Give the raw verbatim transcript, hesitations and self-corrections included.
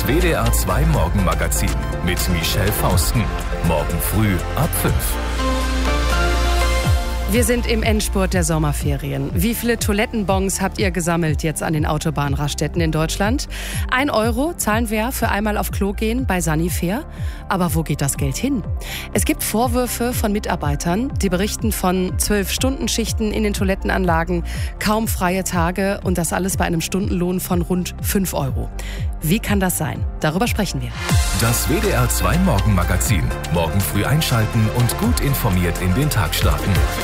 Das W D R zwei Morgenmagazin mit Michelle Fausten. Morgen früh ab fünf. Wir sind im Endspurt der Sommerferien. Wie viele Toilettenbons habt ihr gesammelt jetzt an den Autobahnraststätten in Deutschland? Ein Euro zahlen wir für einmal auf Klo gehen bei Sanifair. Aber wo geht das Geld hin? Es gibt Vorwürfe von Mitarbeitern, die berichten von zwölf-Stunden-Schichten in den Toilettenanlagen, kaum freie Tage und das alles bei einem Stundenlohn von rund fünf Euro. Wie kann das sein? Darüber sprechen wir. Das W D R zwei Morgenmagazin. Morgen früh einschalten und gut informiert in den Tag starten.